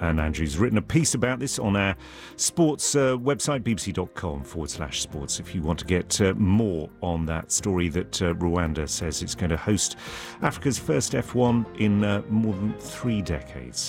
and Andrew's written a piece about this on our sports website, bbc.com/sports, if you want to get more on that story that Rwanda says it's going to host Africa's first F1 in more than 3 decades.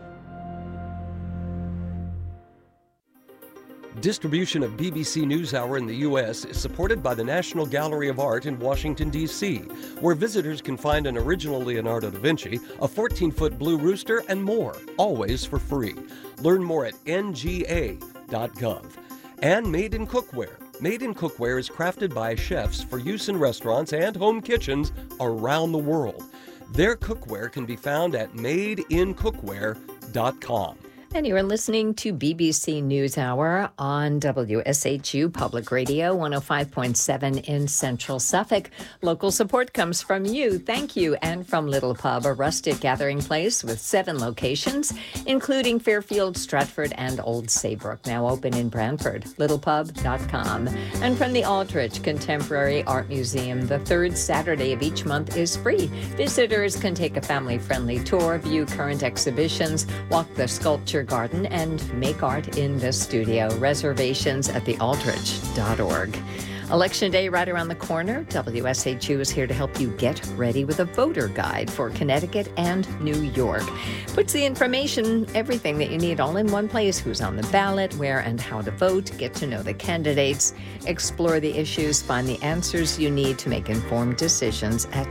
Distribution of BBC NewsHour in the U.S. is supported by the National Gallery of Art in Washington, D.C., where visitors can find an original Leonardo da Vinci, a 14-foot blue rooster, and more, always for free. Learn more at nga.gov. And Made in Cookware. Made in Cookware is crafted by chefs for use in restaurants and home kitchens around the world. Their cookware can be found at madeincookware.com. And you are listening to BBC NewsHour on WSHU Public Radio 105.7 in Central Suffolk. Local support comes from you. Thank you. And from Little Pub, a rustic gathering place with 7 locations, including Fairfield, Stratford, and Old Saybrook, now open in Brantford. littlepub.com. And from the Aldrich Contemporary Art Museum, the 3rd Saturday of each month is free. Visitors can take a family-friendly tour, view current exhibitions, walk the sculpture garden, and make art in the studio. Reservations at thealdrich.org. Election day right around the corner. WSHU is here to help you get ready with a voter guide for Connecticut and New York. Puts the information, everything that you need, all in one place. Who's on the ballot, where and how to vote, get to know the candidates, explore the issues, find the answers you need to make informed decisions at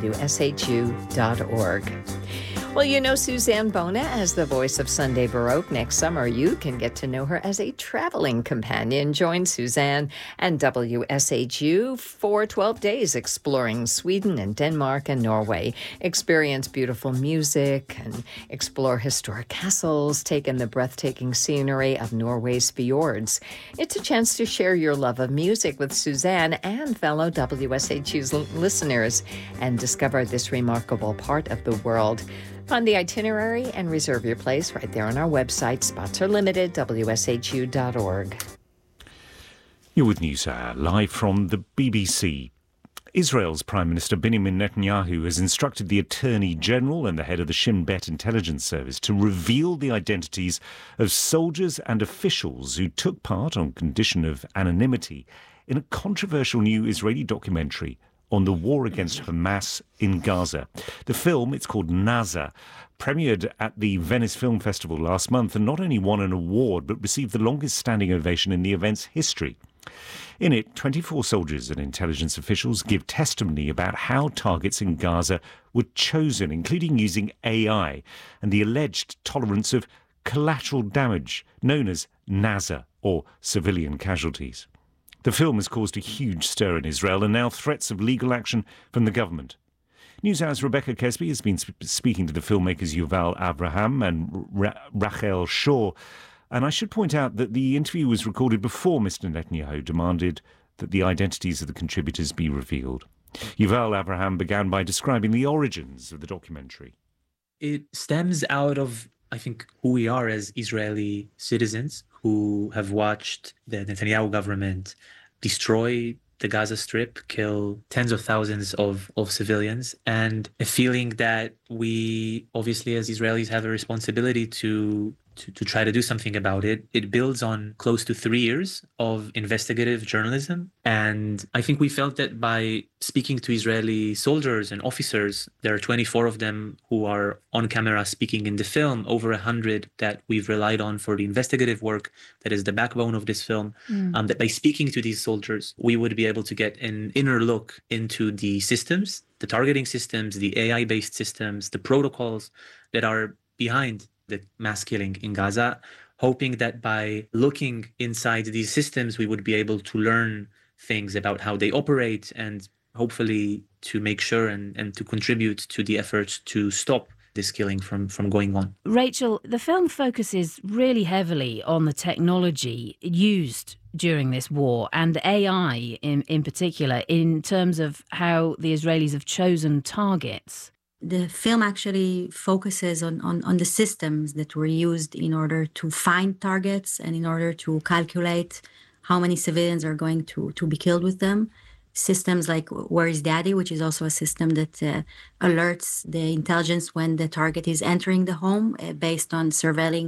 WSHU.org. Well, you know Suzanne Bona as the voice of Sunday Baroque. Next summer, you can get to know her as a traveling companion. Join Suzanne and WSHU for 12 days exploring Sweden and Denmark and Norway. Experience beautiful music and explore historic castles, take in the breathtaking scenery of Norway's fjords. It's a chance to share your love of music with Suzanne and fellow WSHU's listeners and discover this remarkable part of the world. Find the itinerary and reserve your place right there on our website. Spots are limited, WSHU.org. You're with NewsHour, live from the BBC. Israel's Prime Minister Benjamin Netanyahu has instructed the Attorney General and the head of the Shin Bet intelligence service to reveal the identities of soldiers and officials who took part, on condition of anonymity, in a controversial new Israeli documentary on the war against Hamas in Gaza. The film, it's called Naza, premiered at the Venice Film Festival last month and not only won an award but received the longest standing ovation in the event's history. In it, 24 soldiers and intelligence officials give testimony about how targets in Gaza were chosen, including using AI and the alleged tolerance of collateral damage, known as Naza, or civilian casualties. The film has caused a huge stir in Israel and now threats of legal action from the government. NewsHour's Rebecca Kesby has been speaking to the filmmakers Yuval Abraham and Rachel Shaw. And I should point out that the interview was recorded before Mr. Netanyahu demanded that the identities of the contributors be revealed. Yuval Abraham began by describing the origins of the documentary. It stems out of, I think, who we are as Israeli citizens who have watched the Netanyahu government destroy the Gaza Strip, kill tens of thousands of civilians, and a feeling that we obviously as Israelis have a responsibility to try to do something about it. It builds on close to 3 years of investigative journalism. And I think we felt that by speaking to Israeli soldiers and officers, there are 24 of them who are on camera speaking in the film, over 100 that we've relied on for the investigative work that is the backbone of this film, that by speaking to these soldiers, we would be able to get an inner look into the systems, the targeting systems, the AI-based systems, the protocols that are behind the mass killing in Gaza, hoping that by looking inside these systems, we would be able to learn things about how they operate and hopefully to make sure and to contribute to the efforts to stop this killing from going on. Rachel, the film focuses really heavily on the technology used during this war and AI in particular in terms of how the Israelis have chosen targets. The film actually focuses on the systems that were used in order to find targets and in order to calculate how many civilians are going to be killed with them. Systems like Where is Daddy, which is also a system that alerts the intelligence when the target is entering the home based on surveilling